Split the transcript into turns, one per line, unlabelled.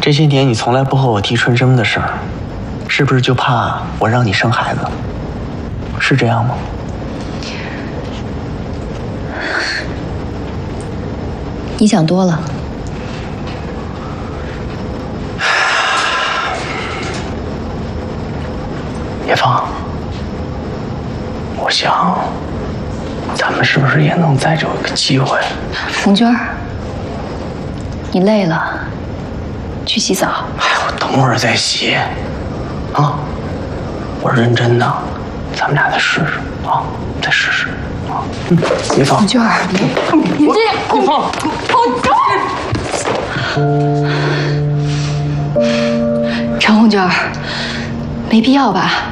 这些年你从来不和我提春生的事儿，是不是就怕我让你生孩子？是这样吗？
你想多了。
叶芳，我想，咱们是不是也能再找一个机会？
冯娟儿，你累了，去洗澡。
哎，我等会儿再洗。啊，我认真的，咱们俩再试试啊，再试试啊。叶芳，
冯娟儿，你这
叶芳，
陈红娟儿，没必要吧？